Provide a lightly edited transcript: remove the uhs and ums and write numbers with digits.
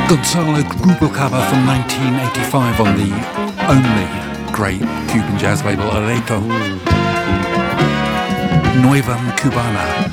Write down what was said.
Gonzalo Rubalcaba from 1985 on the only great Cuban jazz label Areto. Nueva Cubana.